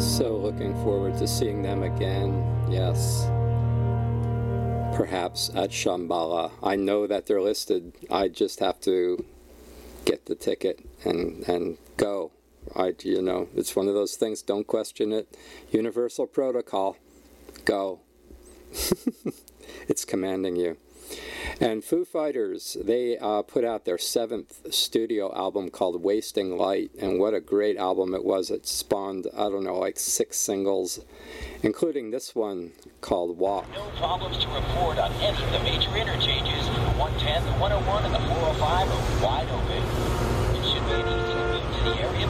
So looking forward to seeing them again, yes. Perhaps at Shambhala. I know that they're listed. I just have to get the ticket and go. It's one of those things, don't question it. Universal protocol. Go. It's commanding you. And Foo Fighters, they put out their 7th studio album called Wasting Light, and what a great album it was. It spawned, 6 singles, including this one called Walk. No problems to report on any of the major interchanges. The 110, the 101, and the 405 are wide open. It should be an easy commute to the area